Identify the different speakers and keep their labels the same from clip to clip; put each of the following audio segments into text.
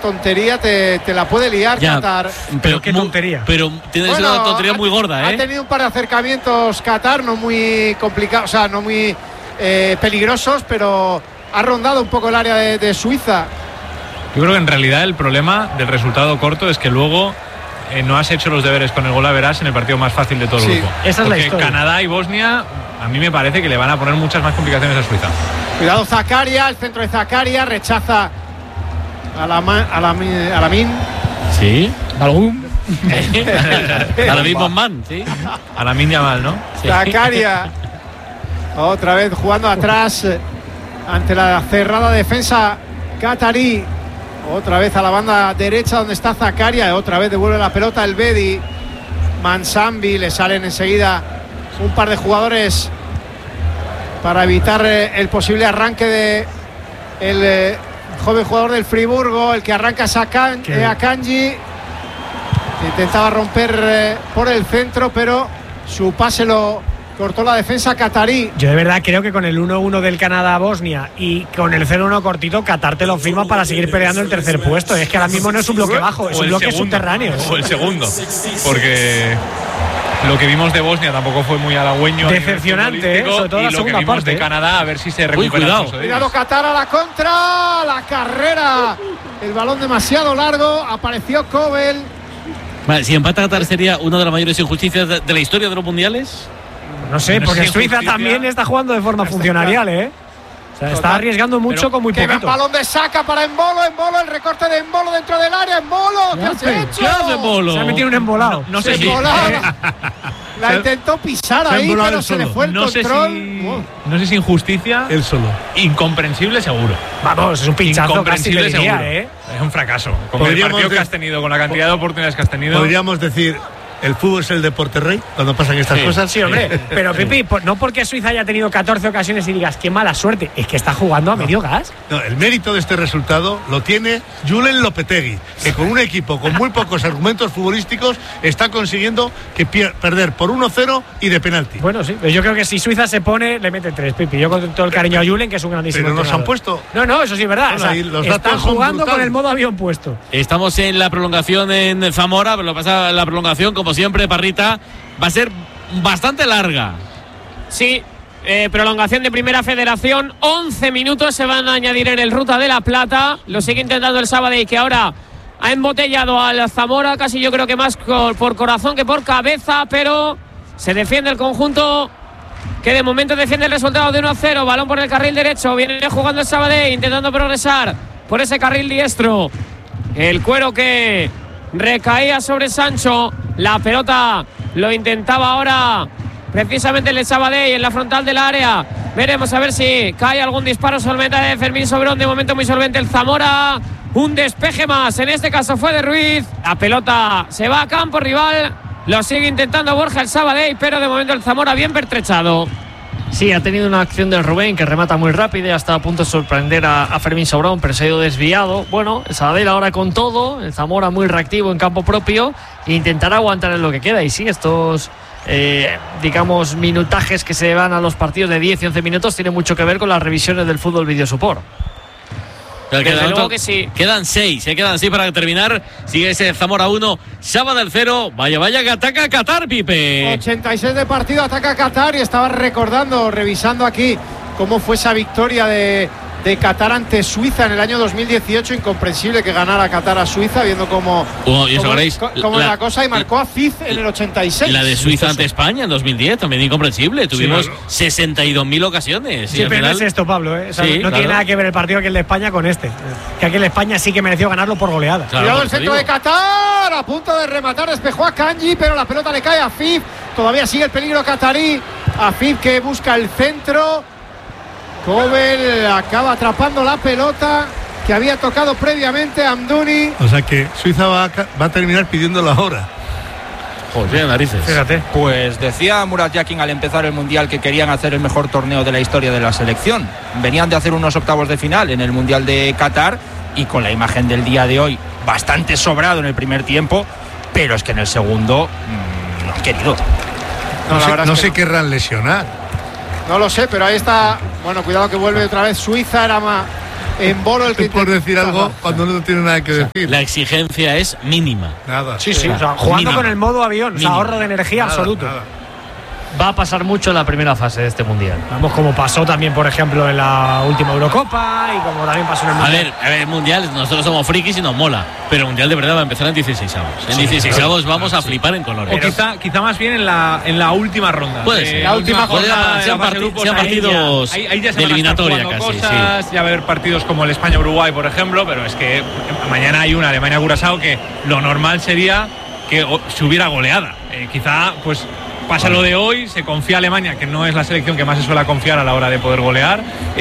Speaker 1: tontería te la puede liar Qatar.
Speaker 2: Pero qué tontería. Pero tiene que ser una tontería muy gorda,
Speaker 1: Ha tenido un par de acercamientos Qatar, no muy complicados, o sea, no muy peligrosos, pero ha rondado un poco el área de Suiza.
Speaker 3: Yo creo que en realidad el problema del resultado corto es que luego no has hecho los deberes con el gol a verás en el partido más fácil de todo el grupo.
Speaker 2: Esa es la historia.
Speaker 3: Canadá y Bosnia, a mí me parece que le van a poner muchas más complicaciones a Suiza.
Speaker 1: Cuidado Zakaria, el centro de Zakaria, rechaza a Lamin.
Speaker 2: Sí.
Speaker 4: ¿Algún?
Speaker 2: A la misma man, sí.
Speaker 3: A Lamin Yamal, ¿no?
Speaker 1: Sí. Zakaria. Otra vez jugando atrás ante la cerrada defensa catarí. Otra vez a la banda derecha donde está Zakaria. Otra vez devuelve la pelota el Bedi. Mansambi, le salen enseguida un par de jugadores para evitar el posible arranque de el joven jugador del Friburgo, el que arranca es Akanji. Intentaba romper por el centro, pero su pase lo cortó la defensa catarí.
Speaker 4: Yo de verdad creo que con el 1-1 del Canadá-Bosnia y con el 0-1 cortito, Qatar te lo firma para seguir peleando el tercer puesto. Es que ahora mismo no es un bloque bajo, es un bloque subterráneo.
Speaker 3: O el segundo, porque lo que vimos de Bosnia tampoco fue muy halagüeño.
Speaker 4: Decepcionante, sobre todo la segunda parte.
Speaker 3: De Canadá, a ver si se recupera.
Speaker 1: Cuidado Qatar a la contra, la carrera, el balón demasiado largo, apareció Kobel.
Speaker 2: Vale, si empata Qatar sería una de las mayores injusticias de la historia de los mundiales.
Speaker 4: No sé, porque Suiza también está jugando de forma funcionarial, O sea, está arriesgando mucho con muy poquito.
Speaker 1: El balón de Saka para Embolo, el recorte de Embolo dentro del área, Embolo, ¿qué has hecho?
Speaker 2: ¿Qué hace Embolo?
Speaker 4: Se ha metido un embolado.
Speaker 3: No sé si
Speaker 1: la intentó pisar ahí, pero se le fue el control.
Speaker 3: No sé si injusticia.
Speaker 5: Él solo.
Speaker 3: Incomprensible seguro.
Speaker 4: Vamos, es un pinchazo casi le diría,
Speaker 3: Es un fracaso. Con el partido que has tenido, con la cantidad de oportunidades que has tenido.
Speaker 5: Podríamos decir, el fútbol es el deporte rey cuando pasan estas cosas.
Speaker 4: Sí, hombre. Pero Pipi, no porque Suiza haya tenido 14 ocasiones y digas qué mala suerte, es que está jugando a medio gas.
Speaker 5: No, el mérito de este resultado lo tiene Julen Lopetegui, que con un equipo con muy pocos argumentos futbolísticos está consiguiendo que perder por 1-0 y de penalti.
Speaker 4: Bueno, sí, yo creo que si Suiza se pone, le mete 3, Pipi. Yo con todo el cariño a Julen, que es un grandísimo
Speaker 5: Pero nos
Speaker 4: entrenador.
Speaker 5: han puesto.
Speaker 4: No, eso sí es verdad.
Speaker 5: Bueno,
Speaker 4: están jugando con el modo avión puesto.
Speaker 2: Estamos en la prolongación en Zamora, pero lo pasa la prolongación, como siempre, Parrita, va a ser bastante larga.
Speaker 6: Sí, prolongación de Primera Federación, 11 minutos se van a añadir en el Ruta de la Plata. Lo sigue intentando el Sabadell, que ahora ha embotellado al Zamora, casi yo creo que más por corazón que por cabeza, pero se defiende el conjunto que de momento defiende el resultado de 1-0. Balón por el carril derecho, viene jugando el Sabadell, intentando progresar por ese carril diestro. El cuero que recaía sobre Sancho, la pelota lo intentaba ahora precisamente el Sabadell en la frontal del área. Veremos a ver si cae algún disparo solvente de Fermín Sobrón. De momento muy solvente el Zamora. Un despeje más, en este caso fue de Ruiz. La pelota se va a campo rival. Lo sigue intentando Borja el Sabadell, pero de momento el Zamora bien pertrechado.
Speaker 7: Sí, ha tenido una acción del Rubén que remata muy rápido y hasta a punto de sorprender a Fermín Sobrón, pero se ha ido desviado. Bueno, el Sabadell ahora con todo, el Zamora muy reactivo en campo propio e intentará aguantar en lo que queda. Y sí, estos digamos minutajes que se van a los partidos de 10 y 11 minutos tienen mucho que ver con las revisiones del fútbol video support.
Speaker 6: Desde luego que sí.
Speaker 2: Quedan 6 para terminar. Sigue ese Zamora 1, Sabadell 0. Vaya que ataca Qatar, Pipe.
Speaker 1: 86 de partido, ataca Qatar. Y estaba revisando aquí cómo fue esa victoria de Qatar ante Suiza en el año 2018. Incomprensible que ganara Qatar a Suiza, viendo cómo es la cosa. Y marcó a Fif en el 86.
Speaker 2: La de Suiza ante España en 2010, también incomprensible. Tuvimos 62.000 ocasiones.
Speaker 4: Sí, pero no es esto, Pablo. O sea, no tiene nada que ver el partido aquel de España con este. Que aquel de España sí que mereció ganarlo por goleada.
Speaker 1: Claro, cuidado el centro de Qatar, a punto de rematar, despejó a Kanji, pero la pelota le cae a Fif. Todavía sigue el peligro catarí. A Fif que busca el centro. Kobel acaba atrapando la pelota que había tocado previamente a Amdouni.
Speaker 5: O sea que Suiza va a terminar pidiendo la hora.
Speaker 2: Joder, narices.
Speaker 4: Fíjate.
Speaker 8: Pues decía Murat Yakin al empezar el Mundial que querían hacer el mejor torneo de la historia de la selección. Venían de hacer unos octavos de final en el Mundial de Qatar y con la imagen del día de hoy bastante sobrado en el primer tiempo, pero es que en el segundo no han querido.
Speaker 5: No se querrán lesionar.
Speaker 1: No lo sé, pero ahí está. Bueno, cuidado que vuelve otra vez Suiza. Era en Bolo el que
Speaker 5: por decir algo cuando no tiene nada que decir.
Speaker 2: La exigencia es mínima.
Speaker 5: Nada.
Speaker 4: Sí, o sea, jugando
Speaker 2: Mínimo.
Speaker 4: con el modo avión, o sea, ahorro de energía
Speaker 5: Nada,
Speaker 4: absoluto.
Speaker 5: nada.
Speaker 7: Va a pasar mucho en la primera fase de este mundial.
Speaker 4: Vamos, como pasó también, por ejemplo, en la última Eurocopa y como también pasó en el Mundial.
Speaker 2: A ver, mundial, nosotros somos frikis y nos mola, pero el mundial de verdad va a empezar en 16avos. En 16avos vamos a flipar en colores.
Speaker 3: O quizá más bien en la última ronda.
Speaker 2: Puede ser.
Speaker 1: La última jornada
Speaker 2: sean partidos
Speaker 3: ahí ya
Speaker 2: de eliminatoria casi.
Speaker 3: Cosas, ya va a haber partidos como el España-Uruguay, por ejemplo, pero es que mañana hay una Alemania-Curazao que lo normal sería que se hubiera goleada. Quizá, pues, pasa lo de hoy, se confía Alemania, que no es la selección que más se suele confiar a la hora de poder golear,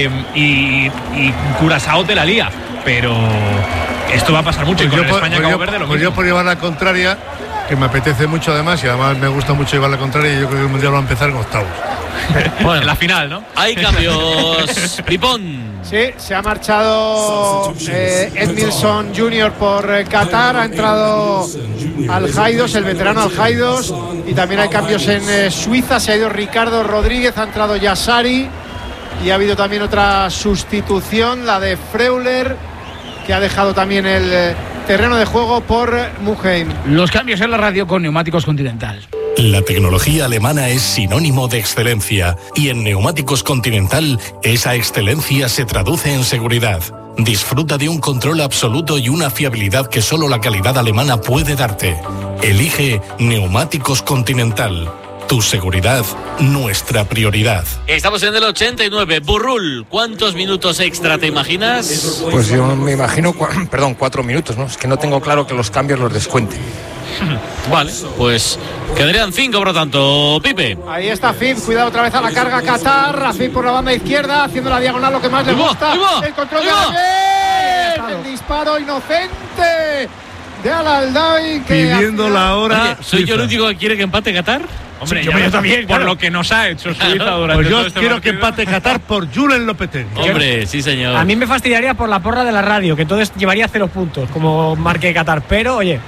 Speaker 3: y Curazao te la lía. Pero esto va a pasar mucho, y con el España-Cabo Verde lo mismo.
Speaker 5: Pues yo por llevar la contraria, que me apetece mucho además, y además me gusta mucho llevar la contraria, y yo creo que el Mundial va a empezar en octavos.
Speaker 3: Bueno, la final, ¿no?
Speaker 2: Hay cambios. Pipón.
Speaker 1: Sí, se ha marchado Edmilson Jr. por Qatar, ha entrado Al-Jaidos, el veterano Al-Jaidos, y también hay cambios en Suiza, se ha ido Ricardo Rodríguez, ha entrado Yassari, y ha habido también otra sustitución, la de Freuler, que ha dejado también el terreno de juego por Muheim.
Speaker 9: Los cambios en la radio con Neumáticos Continental.
Speaker 10: La tecnología alemana es sinónimo de excelencia y en Neumáticos Continental esa excelencia se traduce en seguridad. Disfruta de un control absoluto y una fiabilidad que solo la calidad alemana puede darte. Elige Neumáticos Continental. Tu seguridad, nuestra prioridad.
Speaker 2: Estamos en el 89. Burrul, ¿cuántos minutos extra te imaginas?
Speaker 11: Pues yo me imagino, 4 minutos, ¿no? Es que no tengo claro que los cambios los descuenten.
Speaker 2: Vale, pues quedarían 5, por lo tanto, Pipe.
Speaker 1: Ahí está Fib, cuidado otra vez a la carga Qatar, Rafid por la banda izquierda, haciendo la diagonal, lo que más le gusta, el control de Rafid, el disparo inocente de Al-Aldawi,
Speaker 5: pidiendo la hora.
Speaker 2: Oye, ¿soy yo el único que quiere que empate Qatar?
Speaker 3: Hombre,
Speaker 4: sí, yo también,
Speaker 3: por lo que nos ha hecho Suiza durante
Speaker 5: pues yo
Speaker 3: todo este
Speaker 5: quiero
Speaker 3: partido.
Speaker 5: que empate Qatar por Julen Lopetegui.
Speaker 2: Hombre, sí señor.
Speaker 4: A mí me fastidiaría por la porra de la radio, que entonces llevaría 0 puntos como marque Qatar, pero oye.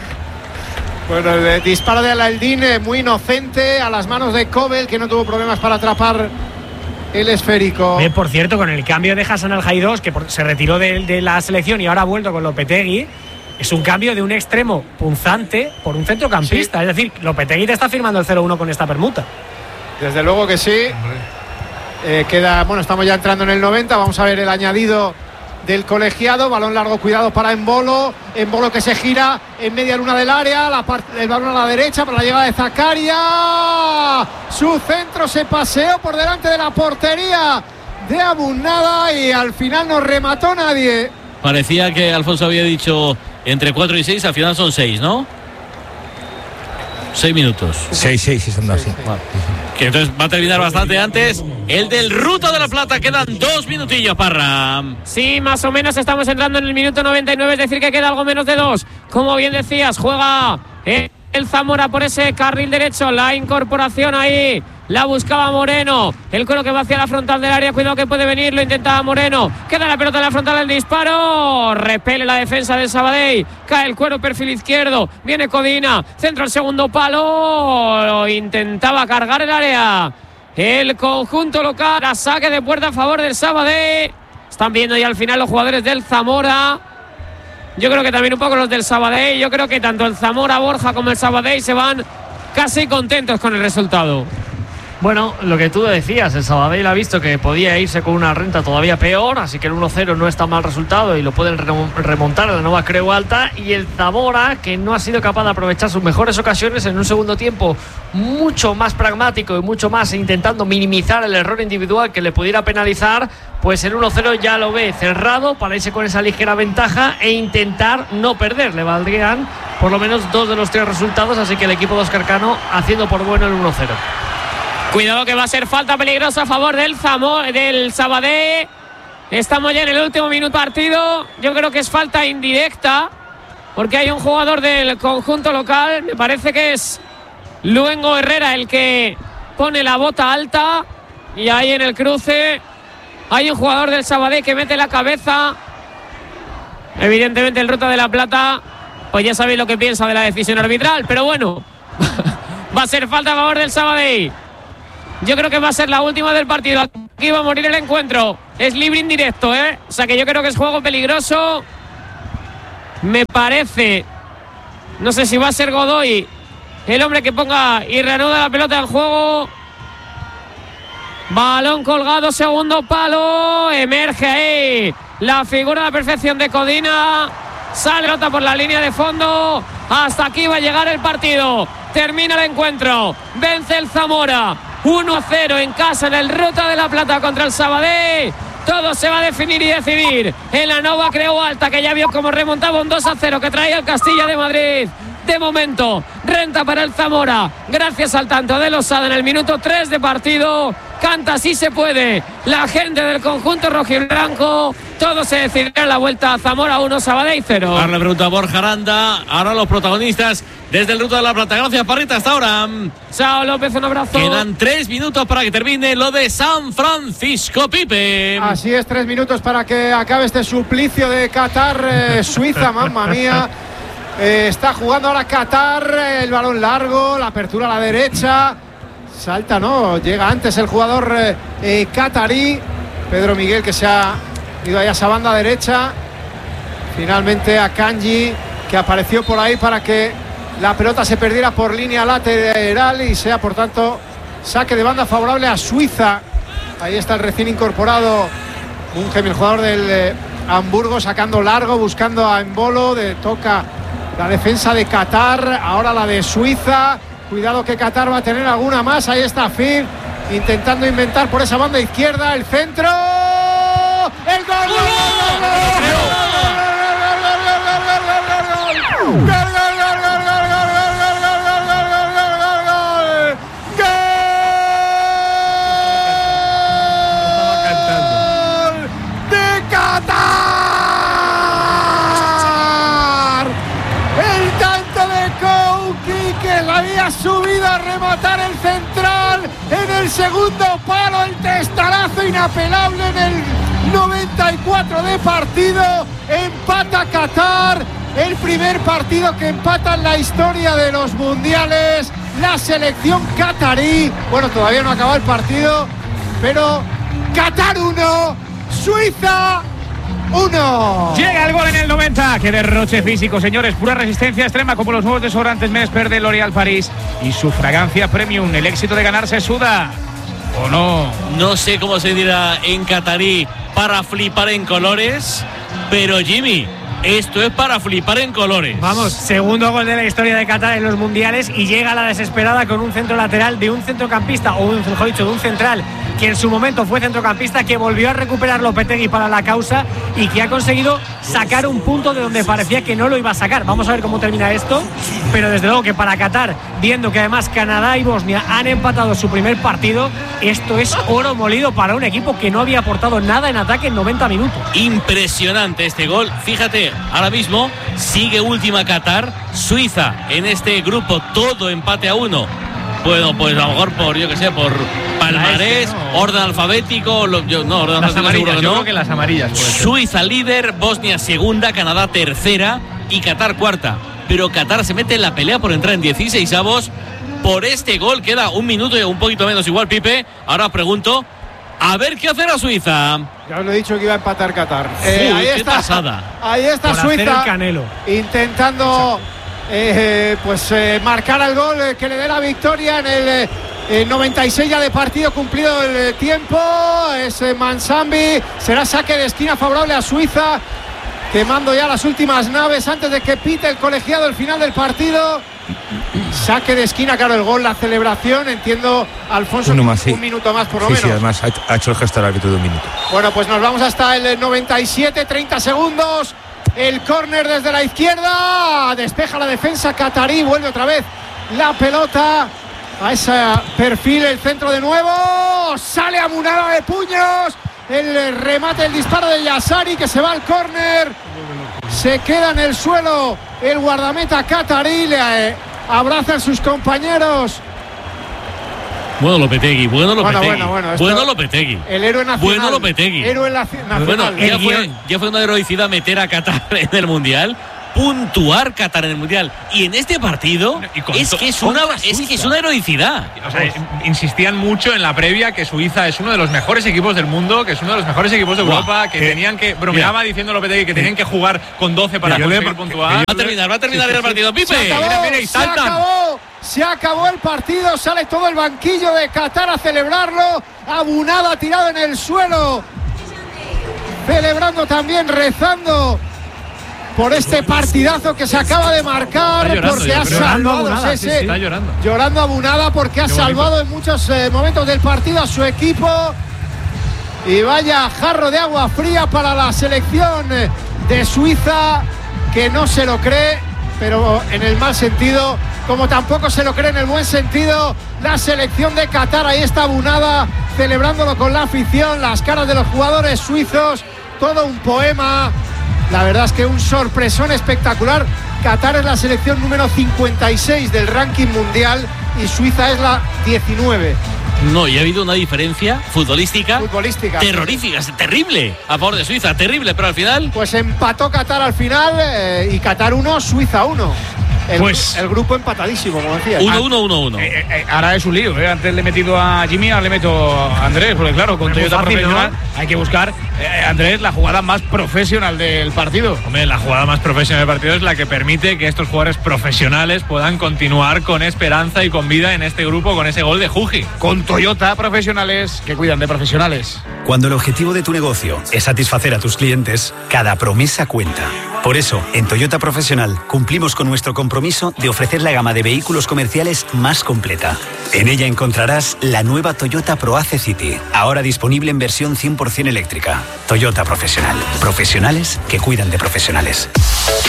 Speaker 1: Bueno, el disparo de Al-Aldin muy inocente a las manos de Kobel, que no tuvo problemas para atrapar el esférico.
Speaker 4: Por cierto, con el cambio de Hassan Al-Jaidos, que se retiró de la selección y ahora ha vuelto con Lopetegui, es un cambio de un extremo punzante por un centrocampista. Sí. Es decir, Lopetegui te está firmando el 0-1 con esta permuta.
Speaker 1: Desde luego que sí. Estamos ya entrando en el 90. Vamos a ver el añadido del colegiado. Balón largo, cuidado para Embolo. Embolo que se gira en media luna del área. El balón a la derecha para la llegada de Zakaria. Su centro se paseó por delante de la portería de Abunada y al final no remató nadie.
Speaker 2: Parecía que Alfonso había dicho entre 4 y 6, al final son 6, ¿no? 6 minutos.
Speaker 11: 6, son así.
Speaker 2: Vale. Que entonces va a terminar bastante antes. El del Ruta de la Plata, quedan 2 minutillos, Parra.
Speaker 6: Sí, más o menos estamos entrando en el minuto 99, es decir que queda algo menos de 2. Como bien decías, juega el Zamora por ese carril derecho, la incorporación ahí. La buscaba Moreno, el cuero que va hacia la frontal del área, cuidado que puede venir, lo intentaba Moreno, queda la pelota en la frontal del disparo, repele la defensa del Sabadell, cae el cuero perfil izquierdo, viene Codina, centro al segundo palo, intentaba cargar el área, el conjunto local, a saque de puerta a favor del Sabadell, están viendo ya al final los jugadores del Zamora. Yo creo que también un poco los del Sabadell, yo creo que tanto el Zamora Borja como el Sabadell se van casi contentos con el resultado.
Speaker 7: Bueno, lo que tú decías, el Sabadell ha visto que podía irse con una renta todavía peor, así que el 1-0 no es tan mal resultado y lo pueden remontar a la nueva Creu Alta, y el Zamora, que no ha sido capaz de aprovechar sus mejores ocasiones en un segundo tiempo mucho más pragmático y mucho más intentando minimizar el error individual que le pudiera penalizar, pues el 1-0 ya lo ve cerrado para irse con esa ligera ventaja e intentar no perder. Le valdrían por lo menos 2 de los 3 resultados, así que el equipo de Óscar Cano haciendo por bueno el 1-0.
Speaker 6: Cuidado que va a ser falta peligrosa a favor del Sabadell. Estamos ya en el último minuto partido. Yo creo que es falta indirecta porque hay un jugador del conjunto local. Me parece que es Luengo Herrera el que pone la bota alta. Y ahí en el cruce hay un jugador del Sabadell que mete la cabeza. Evidentemente el Ruta de la Plata, pues ya sabéis lo que piensa de la decisión arbitral. Pero bueno, va a ser falta a favor del Sabadell. Yo creo que va a ser la última del partido. Aquí va a morir el encuentro. Es libre indirecto, ¿eh? O sea que yo creo que es juego peligroso. Me parece. No sé si va a ser Godoy el hombre que ponga y reanuda la pelota en juego. Balón colgado, segundo palo. Emerge ahí la figura de la perfección de Codina. Sale rota por la línea de fondo. Hasta aquí va a llegar el partido. Termina el encuentro. Vence el Zamora 1-0 en casa en el Ruta de la Plata contra el Sabadell. Todo se va a definir y decidir en la Nova Creu Alta, que ya vio cómo remontaba un 2-0 que traía el Castilla de Madrid. De momento, renta para el Zamora, gracias al tanto de Losada en el minuto 3 de partido. Canta si se puede la gente del conjunto rojiblanco. Todo se decidirá en la vuelta. Zamora 1, Sabadell 0.
Speaker 2: Ahora le pregunta a Borja Aranda. Ahora los protagonistas desde el Ruta de la Plata. Gracias, Parrita, hasta ahora.
Speaker 6: Chao, López, un abrazo.
Speaker 2: Quedan 3 minutos para que termine lo de San Francisco, Pipe.
Speaker 1: Así es, 3 minutos para que acabe este suplicio de Qatar, Suiza, mamma mía. Está jugando ahora Qatar, el balón largo, la apertura a la derecha. Salta, ¿no? Llega antes el jugador qatarí. Pedro Miguel, que se ha ido ahí a esa banda derecha. Finalmente a Kanji, que apareció por ahí para que la pelota se perdiera por línea lateral y sea, por tanto, saque de banda favorable a Suiza. Ahí está el recién incorporado Mungem, el jugador del Hamburgo, sacando largo, buscando a Embolo. Toca la defensa de Qatar, ahora la de Suiza. Cuidado que Qatar va a tener alguna más. Ahí está Fir intentando inventar por esa banda izquierda. El centro. ¡El gol! Había subido a rematar el central en el segundo palo, el testarazo inapelable en el 94 de partido. Empata Qatar, el primer partido que empata en la historia de los mundiales. La selección qatarí, bueno, todavía no ha acabado el partido, pero Qatar 1, Suiza 1.
Speaker 9: Llega el gol en el 90. Qué derroche físico, señores. Pura resistencia extrema, como los nuevos desodorantes Mespert de L'Oréal Paris y su fragancia premium. El éxito de ganar se suda, ¿o no?
Speaker 2: No sé cómo se dirá en qatarí para flipar en colores, pero Jimmy, esto es para flipar en colores.
Speaker 4: Vamos, segundo gol de la historia de Qatar en los mundiales y llega a la desesperada con un centro lateral de un centrocampista, o mejor dicho, de un central que en su momento fue centrocampista, que volvió a recuperar Lopetegui para la causa y que ha conseguido sacar un punto de donde parecía que no lo iba a sacar. Vamos a ver cómo termina esto, pero desde luego que para Qatar, viendo que además Canadá y Bosnia han empatado su primer partido, esto es oro molido para un equipo que no había aportado nada en ataque en 90 minutos.
Speaker 2: Impresionante este gol. Fíjate, ahora mismo sigue última Qatar, Suiza en este grupo, todo empate a 1. Bueno, pues a lo mejor por, yo que sé, por palmarés, orden alfabético, orden alfabético seguro que no.
Speaker 3: Yo creo que las amarillas.
Speaker 2: Suiza líder, Bosnia segunda, Canadá tercera y Qatar cuarta. Pero Qatar se mete en la pelea por entrar en 16avos. Por este gol queda un minuto y un poquito menos igual, Pipe. Ahora pregunto, a ver qué hacer a Suiza.
Speaker 1: Ya os lo he dicho que iba a empatar Qatar.
Speaker 2: Ahí está, pasada.
Speaker 1: Ahí está
Speaker 4: por
Speaker 1: Suiza
Speaker 4: hacer el Canelo,
Speaker 1: intentando marcar el gol que le dé la victoria en el 96 ya de partido, cumplido el tiempo. Es Mansambi, será saque de esquina favorable a Suiza, quemando ya las últimas naves antes de que pite el colegiado el final del partido. Saque de esquina, claro, el gol, la celebración, entiendo, Alfonso, un minuto más por lo menos.
Speaker 11: Sí, además ha hecho el gesto del árbitro de un minuto.
Speaker 1: Bueno, pues nos vamos hasta el 97, 30 segundos. El córner desde la izquierda, despeja la defensa qatarí, vuelve otra vez la pelota a ese perfil, el centro de nuevo, sale amunada de puños, el remate, el disparo de Yassari, que se va al córner, se queda en el suelo el guardameta qatarí, le abrazan sus compañeros.
Speaker 2: Bueno Lopetegui, bueno
Speaker 1: Lopetegui. El héroe nacional.
Speaker 2: Bueno Lopetegui.
Speaker 1: Héroe nacional.
Speaker 2: Bueno, ya fue una heroicidad meter a Qatar en el Mundial, puntuar Qatar en el Mundial. Y en este partido es que es una heroicidad.
Speaker 3: O sea, insistían mucho en la previa que Suiza es uno de los mejores equipos del mundo, que es uno de los mejores equipos de Europa, que tenían que, bromeaba diciendo Lopetegui, que tenían que jugar con 12 para conseguir puntuar.
Speaker 2: Va a terminar el partido, Pipe.
Speaker 1: Se acabó el partido, sale todo el banquillo de Qatar a celebrarlo. Abunada tirado en el suelo, celebrando también, rezando por este partidazo que se acaba de marcar, porque ha salvado,
Speaker 3: está
Speaker 1: llorando Abunada porque ha salvado en muchos momentos del partido a su equipo. Y vaya jarro de agua fría para la selección de Suiza, que no se lo cree, pero en el mal sentido, como tampoco se lo cree en el buen sentido la selección de Qatar. Ahí está Abunada celebrándolo con la afición, las caras de los jugadores suizos, todo un poema. La verdad es que un sorpresón espectacular. Qatar es la selección número 56 del ranking mundial y Suiza es la 19.
Speaker 2: No, y ha habido una diferencia futbolística terrorífica, terrible a favor de Suiza, terrible, pero al final
Speaker 1: pues empató Qatar al final y Qatar 1, Suiza 1. El grupo empatadísimo, como decía.
Speaker 2: 1-1-1-1.
Speaker 9: Ahora es un lío, ¿eh? Antes le he metido a Jimmy, ahora le meto a Andrés, porque claro, con Toyota profesional, ¿no? Hay que buscar, Andrés, la jugada más profesional del partido.
Speaker 3: Hombre, la jugada más profesional del partido es la que permite que estos jugadores profesionales puedan continuar con esperanza y con vida en este grupo, con ese gol de Juji.
Speaker 9: Con Toyota, profesionales que cuidan de profesionales.
Speaker 12: Cuando el objetivo de tu negocio es satisfacer a tus clientes, cada promesa cuenta. Por eso, en Toyota Profesional cumplimos con nuestro compromiso de ofrecer la gama de vehículos comerciales más completa. En ella encontrarás la nueva Toyota ProAce City, ahora disponible en versión 100% eléctrica. Toyota Profesional. Profesionales que cuidan de profesionales.